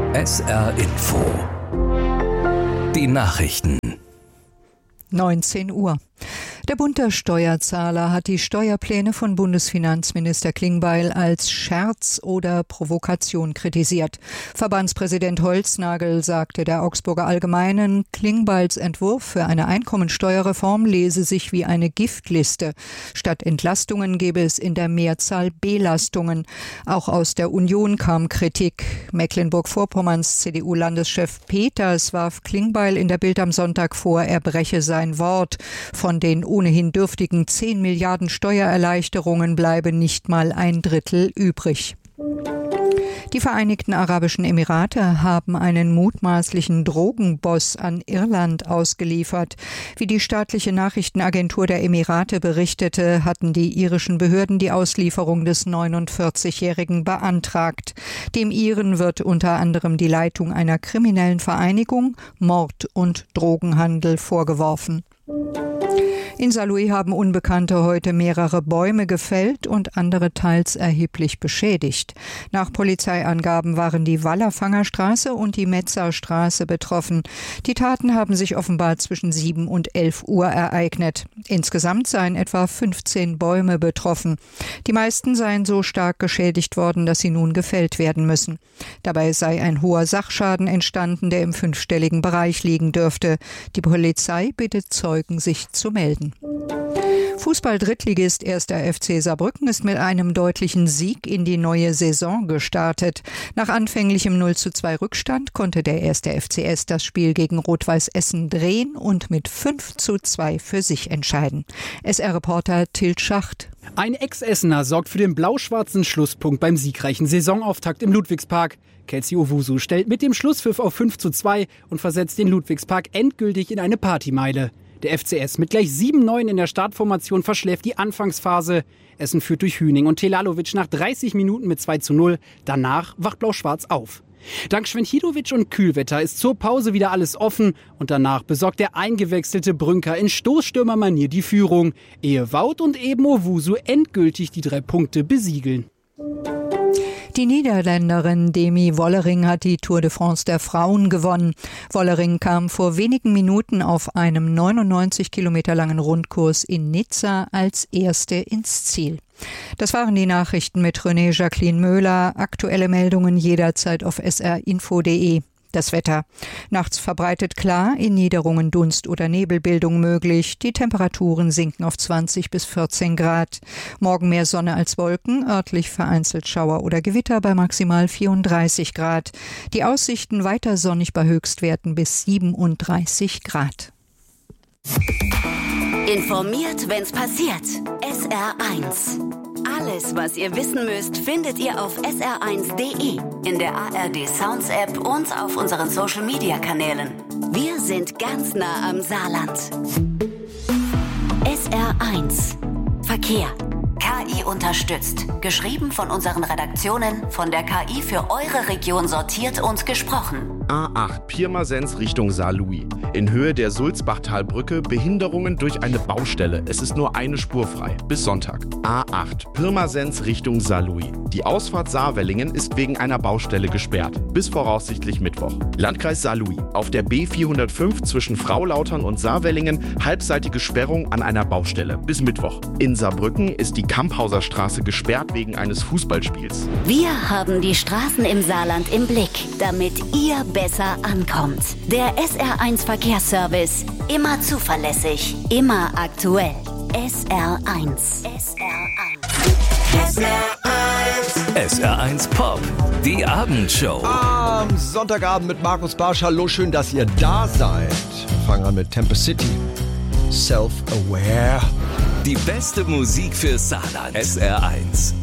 SR Info. Die Nachrichten. 19 Uhr. Der Bund der Steuerzahler hat die Steuerpläne von Bundesfinanzminister Klingbeil als Scherz oder Provokation kritisiert. Verbandspräsident Holznagel sagte der Augsburger Allgemeinen, Klingbeils Entwurf für eine Einkommensteuerreform lese sich wie eine Giftliste. Statt Entlastungen gebe es in der Mehrzahl Belastungen. Auch aus der Union kam Kritik. Mecklenburg-Vorpommerns CDU-Landeschef Peters warf Klingbeil in der Bild am Sonntag vor, er breche sein Wort. Von den ohnehin dürftigen 10 Milliarden Steuererleichterungen bleibe nicht mal ein Drittel übrig. Die Vereinigten Arabischen Emirate haben einen mutmaßlichen Drogenboss an Irland ausgeliefert. Wie die staatliche Nachrichtenagentur der Emirate berichtete, hatten die irischen Behörden die Auslieferung des 49-Jährigen beantragt. Dem Iren wird unter anderem die Leitung einer kriminellen Vereinigung, Mord und Drogenhandel vorgeworfen. In Saarlouis haben Unbekannte heute mehrere Bäume gefällt und andere teils erheblich beschädigt. Nach Polizeiangaben waren die Wallerfangerstraße und die Metzerstraße betroffen. Die Taten haben sich offenbar zwischen 7 und 11 Uhr ereignet. Insgesamt seien etwa 15 Bäume betroffen. Die meisten seien so stark geschädigt worden, dass sie nun gefällt werden müssen. Dabei sei ein hoher Sachschaden entstanden, der im 5-stelligen Bereich liegen dürfte. Die Polizei bittet Zeugen, sich zu melden. Fußball-Drittligist 1. FC Saarbrücken ist mit einem deutlichen Sieg in die neue Saison gestartet. Nach anfänglichem 0:2 Rückstand konnte der 1. FCS das Spiel gegen Rot-Weiß Essen drehen und mit 5:2 für sich entscheiden. SR-Reporter Tilt Schacht. Ein Ex-Essener sorgt für den blau-schwarzen Schlusspunkt beim siegreichen Saisonauftakt im Ludwigspark. Kelsey Owusu stellt mit dem Schlusspfiff auf 5:2 und versetzt den Ludwigspark endgültig in eine Partymeile. Der FCS mit gleich 7-9 in der Startformation verschläft die Anfangsphase. Essen führt durch Hüning und Telalovic nach 30 Minuten mit 2:0. Danach wacht Blau-Schwarz auf. Dank Schwenchidovic und Kühlwetter ist zur Pause wieder alles offen und danach besorgt der eingewechselte Brünker in Stoßstürmermanier die Führung, ehe Wout und eben Owusu endgültig die 3 Punkte besiegeln. Die Niederländerin Demi Wollering hat die Tour de France der Frauen gewonnen. Wollering kam vor wenigen Minuten auf einem 99 Kilometer langen Rundkurs in Nizza als Erste ins Ziel. Das waren die Nachrichten mit René Jacqueline Möhler. Aktuelle Meldungen jederzeit auf srinfo.de. Das Wetter. Nachts verbreitet klar, in Niederungen Dunst- oder Nebelbildung möglich. Die Temperaturen sinken auf 20 bis 14 Grad. Morgen mehr Sonne als Wolken, örtlich vereinzelt Schauer oder Gewitter bei maximal 34 Grad. Die Aussichten weiter sonnig bei Höchstwerten bis 37 Grad. Informiert, wenn's passiert. SR1. Alles, was ihr wissen müsst, findet ihr auf sr1.de, in der ARD Sounds App und auf unseren Social Media Kanälen. Wir sind ganz nah am Saarland. SR1 Verkehr. KI unterstützt. Geschrieben von unseren Redaktionen, von der KI für eure Region sortiert und gesprochen. A8 Pirmasens Richtung Saarlouis. In Höhe der Sulzbachtalbrücke Behinderungen durch eine Baustelle. Es ist nur eine Spur frei. Bis Sonntag. A8 Pirmasens Richtung Saarlouis. Die Ausfahrt Saarwellingen ist wegen einer Baustelle gesperrt. Bis voraussichtlich Mittwoch. Landkreis Saarlouis. Auf der B405 zwischen Fraulautern und Saarwellingen halbseitige Sperrung an einer Baustelle. Bis Mittwoch. In Saarbrücken ist die Kamphauser Straße gesperrt wegen eines Fußballspiels. Wir haben die Straßen im Saarland im Blick, damit ihr besser ankommt. Der SR1 Verkehrsservice. Immer zuverlässig, immer aktuell. SR1. SR1 Pop. Die Abendshow. Am Sonntagabend mit Markus Barsch. Hallo, schön, dass ihr da seid. Fangen an mit Tempe City. Self-Aware. Die beste Musik für Saarland. SR1.